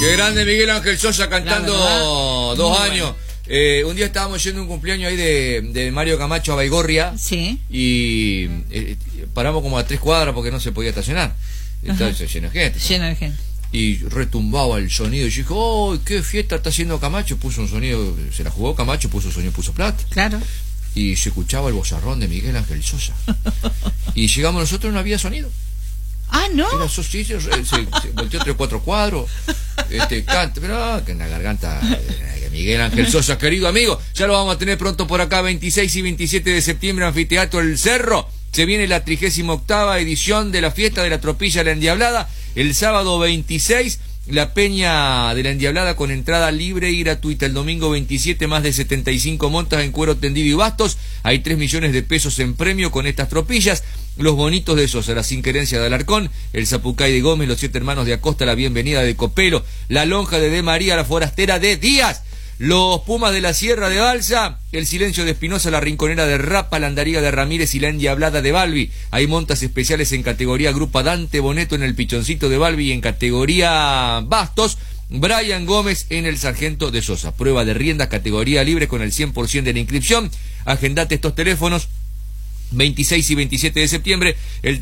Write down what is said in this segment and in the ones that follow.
Qué grande Miguel Ángel Sosa cantando 2 años. Un día estábamos yendo a un cumpleaños ahí de Mario Camacho a Baigorria. Sí. Y paramos como a 3 cuadras porque no se podía estacionar. Entonces lleno de gente. Lleno de gente. Y retumbaba el sonido y yo dije, ¡oh, qué fiesta está haciendo Camacho! Puso un sonido, se la jugó Camacho, puso sonido, puso plata. Claro. Y se escuchaba el bozarrón de Miguel Ángel Sosa. Y llegamos nosotros y no había sonido. Ah, ¿no? Era sí, se volteó 3 o 4 cuadros. Canta, pero que en la garganta Miguel Ángel Sosa, querido amigo. Ya lo vamos a tener pronto por acá, 26 y 27 de septiembre, Anfiteatro El Cerro. Se viene la 38ª edición de la fiesta de la Tropilla La Endiablada. El sábado 26, la Peña de la Endiablada con entrada libre y gratuita. El domingo 27, más de 75 montas en cuero tendido y bastos. Hay 3 millones de pesos en premio con estas tropillas. Los Bonitos de Sosa, la Sinquerencia de Alarcón, el Zapucay de Gómez, los 7 Hermanos de Acosta, la Bienvenida de Copelo, la Lonja de María, la Forastera de Díaz, los Pumas de la Sierra de Balsa, el Silencio de Espinosa, la Rinconera de Rapa, la Andariga de Ramírez y la Endiablada de Balbi. Hay montas especiales en categoría Grupa Dante Boneto en el Pichoncito de Balbi y en categoría Bastos, Brian Gómez en el Sargento de Sosa. Prueba de riendas, categoría libre con el 100% de la inscripción. Agendate estos teléfonos. 26 y 27 de septiembre, el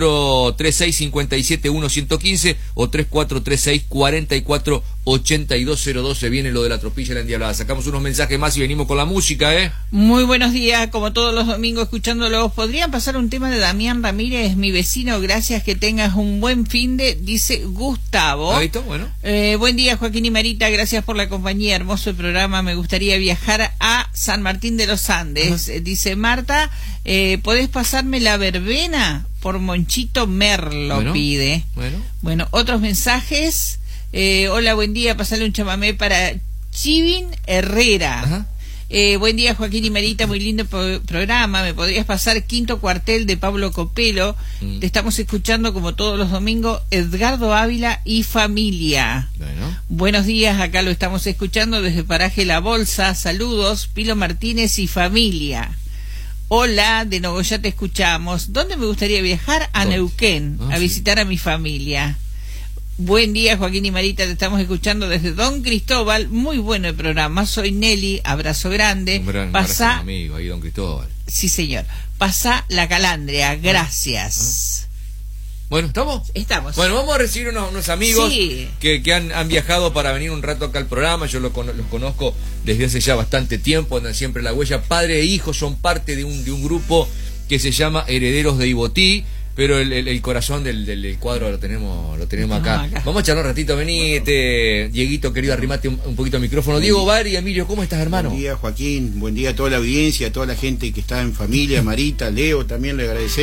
3436-57-115 o 3436-44-8202. Se viene lo de la Tropilla La Endiablada. Sacamos unos mensajes más y venimos con la música, Muy buenos días, como todos los domingos escuchándolos. ¿Podrían pasar un tema de Damián Ramírez, mi vecino? Gracias, que tengas un buen fin de, dice Gustavo. ¿Ahí está? Bueno. Buen día, Joaquín y Marita, gracias por la compañía, hermoso el programa. Me gustaría viajar a San Martín de los Andes. Dice Marta, ¿podés pasarme la verbena? Por Monchito Merlo, bueno, pide. Bueno, otros mensajes. Hola, buen día, pasarle un chamamé para Chivin Herrera. Buen día, Joaquín y Marita, muy lindo programa. ¿Me podrías pasar Quinto Cuartel de Pablo Copelo? Te estamos escuchando como todos los domingos. Edgardo Ávila y familia. Buenos días, acá lo estamos escuchando desde Paraje La Bolsa. Saludos, Pilo Martínez y familia. Hola, de Nogoyá te escuchamos. ¿Dónde me gustaría viajar? A Neuquén, a visitar a mi familia. Buen día, Joaquín y Marita, te estamos escuchando desde Don Cristóbal. Muy bueno el programa. Soy Nelly, abrazo grande. Un gran abrazo, amigo, ahí Don Cristóbal. Sí, señor. Pasá la calandria, gracias. Bueno, ¿estamos? Estamos. Bueno, vamos a recibir unos amigos que han viajado para venir un rato acá al programa. Yo los conozco desde hace ya bastante tiempo, andan siempre en la huella. Padre e hijo son parte de un grupo que se llama Herederos de Ibotí, pero el corazón del cuadro lo tenemos acá. Vamos a charlar un ratito, vení, Dieguito, querido, arrimate un poquito el micrófono. Diego, Bari, Emilio, ¿cómo estás, hermano? Buen día, Joaquín, buen día a toda la audiencia, a toda la gente que está en familia, Marita, Leo, también le agradecemos.